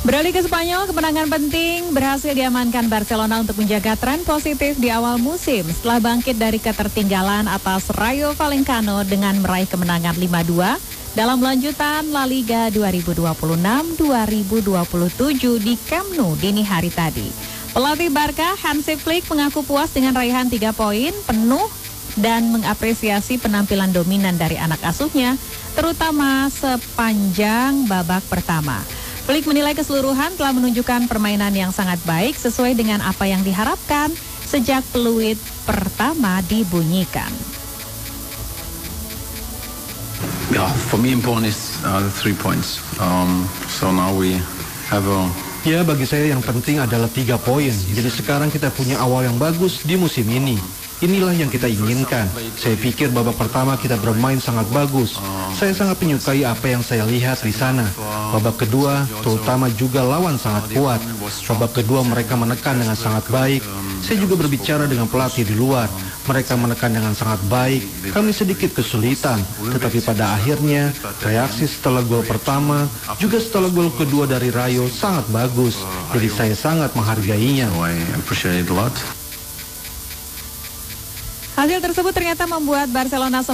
Beralih ke Spanyol, kemenangan penting berhasil diamankan Barcelona untuk menjaga tren positif di awal musim setelah bangkit dari ketertinggalan atas Rayo Vallecano dengan meraih kemenangan 5-2 dalam lanjutan La Liga 2026-2027 di Camp Nou dini hari tadi. Pelatih Barca, Hansi Flick, mengaku puas dengan raihan 3 poin penuh dan mengapresiasi penampilan dominan dari anak asuhnya, terutama sepanjang babak pertama. Flick menilai keseluruhan telah menunjukkan permainan yang sangat baik sesuai dengan apa yang diharapkan sejak peluit pertama dibunyikan. Yeah, for me important is the 3 points. So now we have a... Ya, bagi saya yang penting adalah 3 poin. Jadi sekarang kita punya awal yang bagus di musim ini. Inilah yang kita inginkan. Saya pikir babak pertama kita bermain sangat bagus. Saya sangat menyukai apa yang saya lihat di sana. Babak kedua, terutama juga lawan sangat kuat. Babak kedua mereka menekan dengan sangat baik. Saya juga berbicara dengan pelatih di luar. Mereka menekan dengan sangat baik. Kami sedikit kesulitan, tetapi pada akhirnya reaksi setelah gol pertama, juga setelah gol kedua dari Rayo sangat bagus. Jadi saya sangat menghargainya. Hasil tersebut ternyata membuat Barcelona